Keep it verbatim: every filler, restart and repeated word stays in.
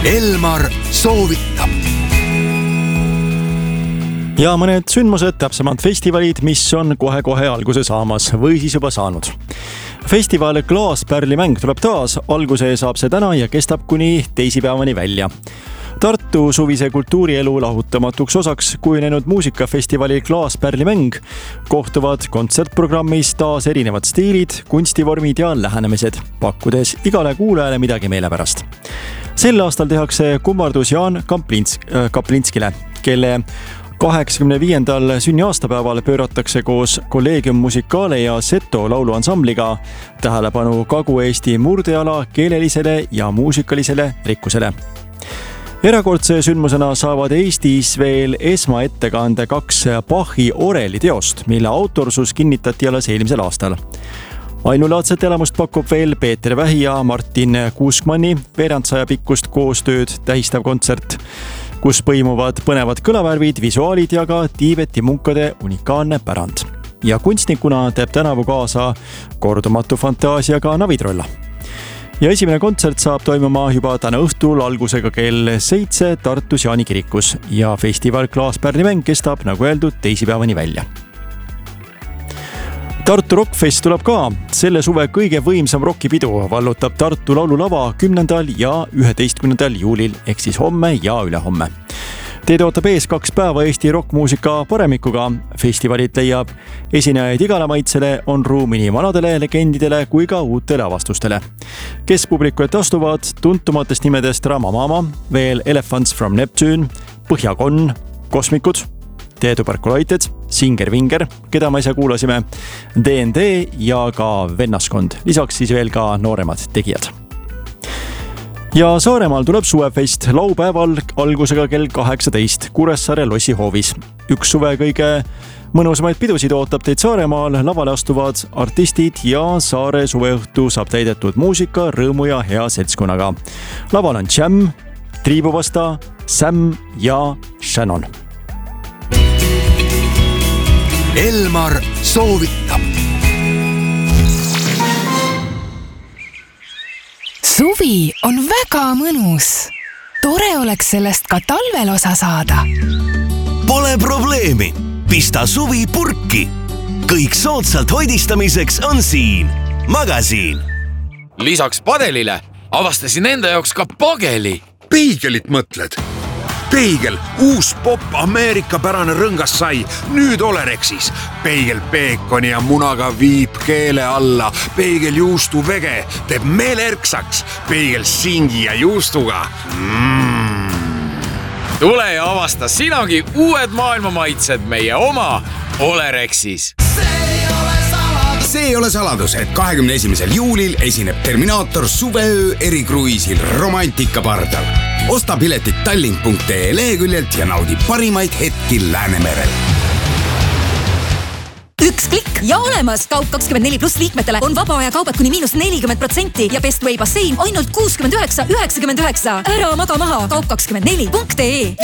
Elmar soovitab. Ja mõned sündmused, täpsemalt festivalid, mis on kohe-kohe alguse saamas või siis juba saanud. Festival Klaaspärlimäng tuleb taas, alguse saab see täna ja kestab kuni teisipäevani välja. Tartu suvise kultuurielu lahutamatuks osaks kujunenud muusikafestivali Klaaspärlimäng kohtuvad kontsertprogrammis taas erinevad stiilid, kunstivormid ja lähenemised, pakkudes igale kuulajale midagi meelepärast. Sel aastal tehakse kummardus Jaan Kaplins, äh, Kaplinskile, kelle kaheksakümne viiendal sünniaastapäeval pööratakse koos Collegium Musicale ja Seto lauluansambliga tähelepanu Kagu-Eesti murdeala keelelisele ja muusikalisele rikkusele. Erakordse sündmusena saavad Eestis veel esmaettekande kaks Bachi oreli teost, mille autorsus kinnitati alles eelmisel aastal. Ainulaadset elamust pakub veel Peeter Vähi ja Martin Kuuskmanni veerandsaja pikkust koostööd tähistav kontsert, kus põimuvad põnevad kõlavärvid, visuaalid ja ka Tiibeti munkade unikaalne pärand. Ja kunstnikuna teeb tänavu kaasa kordumatu fantaasiaga Navitrolla. Ja esimene kontsert saab toimuma juba täna õhtul algusega kell seitse Tartus Jaani kirikus ja festival Klaaspärlimäng kestab, nagu öeldud, teisipäevani välja. Tartu Rockfest tuleb ka. Selle suve kõige võimsam rockipidu vallutab Tartu laululava kümnendal ja üheteistkümnendal juulil ehk siis homme ja ülehomme. Teed ootab ees kaks päeva Eesti rockmuusika paremikuga. Festivalit leiab esinejaid igale maitsele, on ruumi nii vanadele legendidele kui ka uutele avastustele. Kes publiku ette astuvad tuntumatest nimedest Ramamama, veel Elephants from Neptune, Põhjakon, Kosmikud, The Tuberculoited, Singer Vinger, keda me ise kuulasime, D N D ja ka Vennaskond, lisaks siis veel ka nooremad tegijad. Ja Saaremaal tuleb suvefest laupäeval algusega kell kaheksateist Kuressaare lossihoovis. Üks suve kõige mõnusamaid pidusid ootab teid Saaremaal, lavale astuvad artistid ja Saare suveõhtu saab täidetud muusika, rõõmu ja hea seltskonnaga. Laval on Jam, Triibuvasta, Sam ja Shannon. Elmar soovitab. Suvi on väga mõnus. Tore oleks sellest ka talvel osa saada. Pole probleemi. Pista suvi purki. Kõik soodsalt hoidistamiseks on siin. Magasiin. Lisaks padelile avastasin enda jaoks ka pageli. Peigelit mõtled? Peigel, uus pop Ameerika pärane rõngas sai, nüüd Olerexis. Peigel peekoni ja munaga viib keele alla. Peigel juustu vege teeb meelerksaks. Peigel singi ja juustuga. Mm. Tule ja avasta sinagi uued maailmamaitsed meie oma Olerexis. See ei ole saladus, et kahekümne esimesel juulil esineb Terminaator suveöö erikruiisil Romantika pardal. Osta piletit tallink punkt ee leheküljelt ja naudi parimaid hetki Läänemerel. Üks klikk ja olemas! Kaup kakskümmend neli pluss liikmetele on vaba aja kaubad kuni miinus nelikümmend protsenti ja Best Way bassein ainult kuuskümmend üheksa üheksakümmend üheksa. Ära maga maha! Kaup kakskümmend neli punkt ee